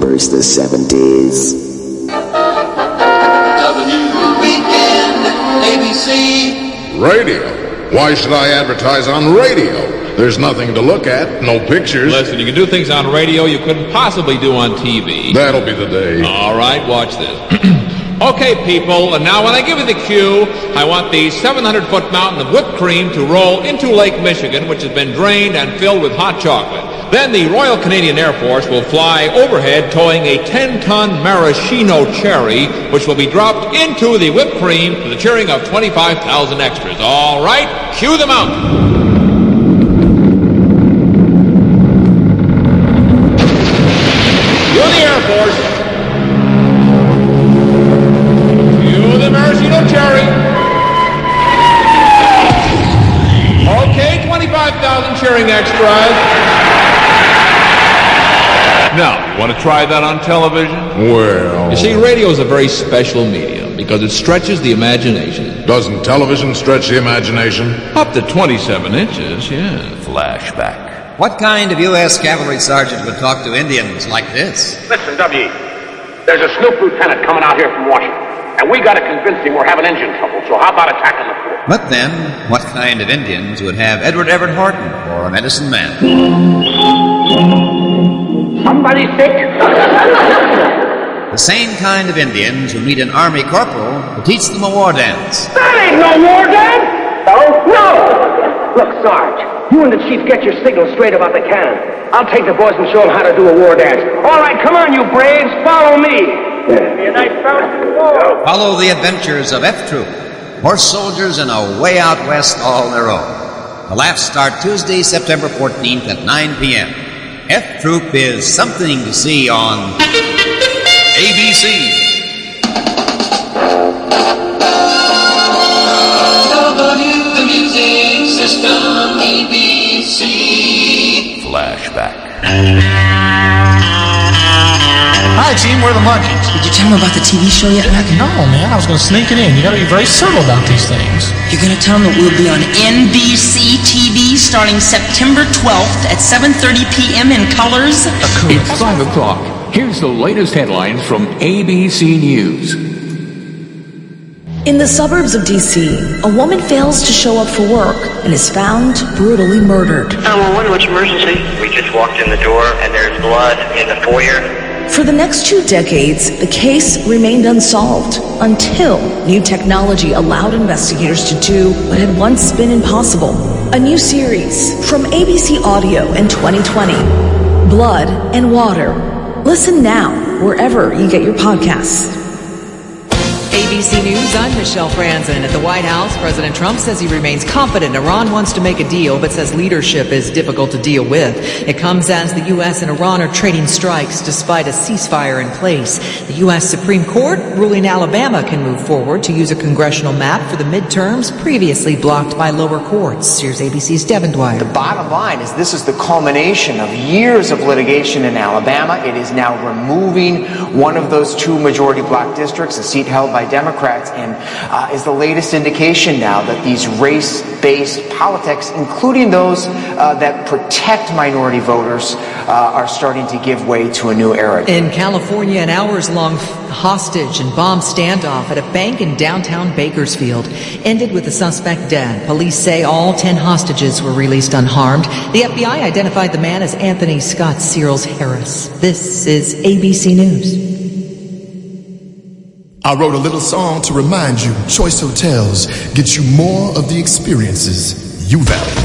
remembers the 70s. Weekend, ABC. Radio? Why should I advertise on radio? There's nothing to look at, no pictures. Listen, you can do things on radio you couldn't possibly do on TV. That'll be the day. All right, watch this. Okay, people, and now when I give you the cue, I want the 700-foot mountain of whipped cream to roll into Lake Michigan, which has been drained and filled with hot chocolate. Then the Royal Canadian Air Force will fly overhead towing a 10-ton maraschino cherry, which will be dropped into the whipped cream to the cheering of 25,000 extras. All right, cue the mountain. You're the Air Force. Cue the maraschino cherry. Okay, 25,000 cheering extras. Now, you want to try that on television? Well... You see, radio is a very special medium because it stretches the imagination. Doesn't television stretch the imagination? Up to 27 inches, yeah. Flashback. What kind of U.S. cavalry sergeant would talk to Indians like this? Listen, W. There's a Snoop lieutenant coming out here from Washington, and we got to convince him we're having engine trouble, so how about attacking the fort? But then, what kind of Indians would have Edward Everett Horton for a medicine man? Somebody sick? The same kind of Indians who meet an army corporal to teach them a war dance. That ain't no war dance! No! Look, Sarge, you and the chief get your signal straight about the cannon. I'll take the boys and show them how to do a war dance. All right, come on, you braves, follow me. Be a nice war. Follow the adventures of F Troop, horse soldiers in a way out west all their own. The laughs start Tuesday, September 14th at 9 p.m. F Troop is something to see on ABC. The music system, ABC. Flashback. Hi, team, we're the Monkees. Did you tell them about the TV show yet, Mac? No, man, I was going to sneak it in. You got to be very subtle about these things. You're going to tell them that we'll be on NBC TV starting September 12th at 7:30 p.m. in colors? It's 5 o'clock. Here's the latest headlines from ABC News. In the suburbs of D.C., a woman fails to show up for work and is found brutally murdered. 911, what's emergency? We just walked in the door and there's blood in the foyer. For the next 2 decades, the case remained unsolved until new technology allowed investigators to do what had once been impossible. A new series from ABC Audio in 2020, Blood and Water. Listen now, wherever you get your podcasts. ABC News, I'm Michelle Franzen. At the White House, President Trump says he remains confident Iran wants to make a deal, but says leadership is difficult to deal with. It comes as the U.S. and Iran are trading strikes despite a ceasefire in place. The U.S. Supreme Court ruling Alabama can move forward to use a congressional map for the midterms previously blocked by lower courts. Here's ABC's Devin Dwyer. The bottom line is this is the culmination of years of litigation in Alabama. It is now removing one of those 2 majority black districts, a seat held by Democrats, and is the latest indication now that these race-based politics, including those that protect minority voters, are starting to give way to a new era. In California, an hours-long hostage and bomb standoff at a bank in downtown Bakersfield ended with the suspect dead. Police say all 10 hostages were released unharmed. The FBI identified the man as Anthony Scott Searles Harris. This is ABC News. I wrote a little song to remind you, Choice Hotels gets you more of the experiences you value.